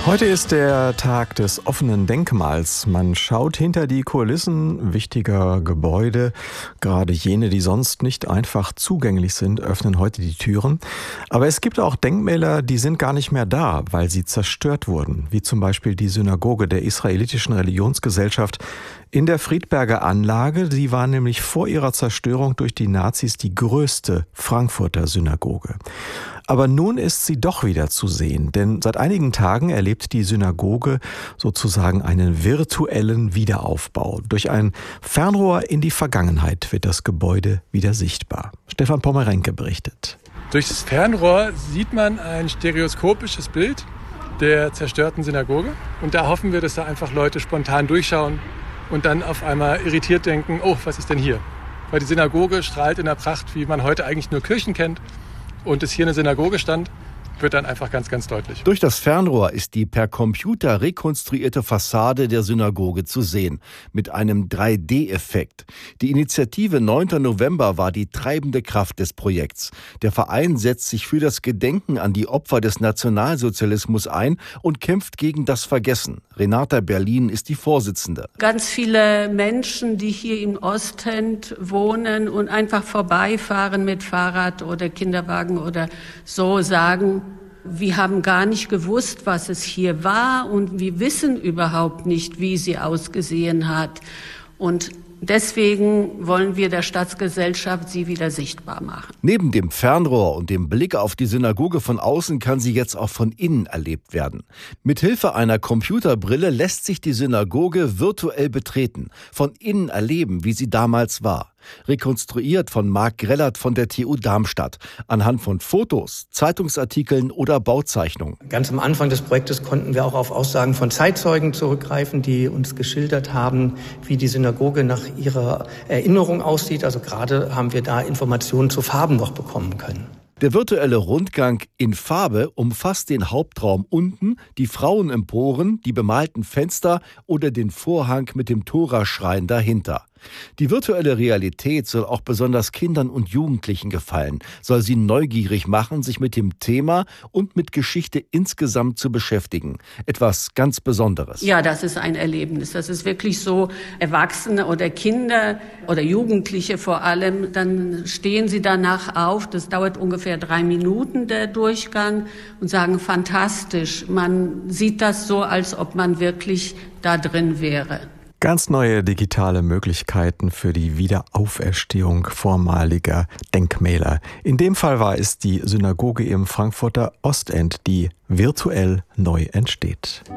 Heute ist der Tag des offenen Denkmals. Man schaut hinter die Kulissen wichtiger Gebäude. Gerade jene, die sonst nicht einfach zugänglich sind, öffnen heute die Türen. Aber es gibt auch Denkmäler, die sind gar nicht mehr da, weil sie zerstört wurden. Wie zum Beispiel die Synagoge der israelitischen Religionsgesellschaft in der Friedberger Anlage. Sie war nämlich vor ihrer Zerstörung durch die Nazis die größte Frankfurter Synagoge. Aber nun ist sie doch wieder zu sehen, denn seit einigen Tagen erlebt die Synagoge sozusagen einen virtuellen Wiederaufbau. Durch ein Fernrohr in die Vergangenheit wird das Gebäude wieder sichtbar. Stefan Pommerenke berichtet. Durch das Fernrohr sieht man ein stereoskopisches Bild der zerstörten Synagoge. Und da hoffen wir, dass da einfach Leute spontan durchschauen und dann auf einmal irritiert denken, oh, was ist denn hier? Weil die Synagoge strahlt in der Pracht, wie man heute eigentlich nur Kirchen kennt. Und es hier eine Synagoge stand, wird dann einfach ganz, ganz deutlich. Durch das Fernrohr ist die per Computer rekonstruierte Fassade der Synagoge zu sehen, mit einem 3D-Effekt. Die Initiative 9. November war die treibende Kraft des Projekts. Der Verein setzt sich für das Gedenken an die Opfer des Nationalsozialismus ein und kämpft gegen das Vergessen. Renata Berlin ist die Vorsitzende. Ganz viele Menschen, die hier im Ostend wohnen und einfach vorbeifahren mit Fahrrad oder Kinderwagen oder so, sagen, wir haben gar nicht gewusst, was es hier war und wir wissen überhaupt nicht, wie sie ausgesehen hat. Und deswegen wollen wir der Stadtgesellschaft sie wieder sichtbar machen. Neben dem Fernrohr und dem Blick auf die Synagoge von außen kann sie jetzt auch von innen erlebt werden. Mithilfe einer Computerbrille lässt sich die Synagoge virtuell betreten, von innen erleben, wie sie damals war. Rekonstruiert von Marc Grellert von der TU Darmstadt, anhand von Fotos, Zeitungsartikeln oder Bauzeichnungen. Ganz am Anfang des Projektes konnten wir auch auf Aussagen von Zeitzeugen zurückgreifen, die uns geschildert haben, wie die Synagoge nach ihrer Erinnerung aussieht. Also gerade haben wir da Informationen zu Farben noch bekommen können. Der virtuelle Rundgang in Farbe umfasst den Hauptraum unten, die Frauenemporen, die bemalten Fenster oder den Vorhang mit dem Toraschrein dahinter. Die virtuelle Realität soll auch besonders Kindern und Jugendlichen gefallen, soll sie neugierig machen, sich mit dem Thema und mit Geschichte insgesamt zu beschäftigen. Etwas ganz Besonderes. Ja, das ist ein Erlebnis. Das ist wirklich so, Erwachsene oder Kinder oder Jugendliche vor allem, dann stehen sie danach auf, das dauert ungefähr 3 Minuten, der Durchgang, und sagen, fantastisch. Man sieht das so, als ob man wirklich da drin wäre. Ganz neue digitale Möglichkeiten für die Wiederauferstehung vormaliger Denkmäler. In dem Fall war es die Synagoge im Frankfurter Ostend, die virtuell neu entsteht.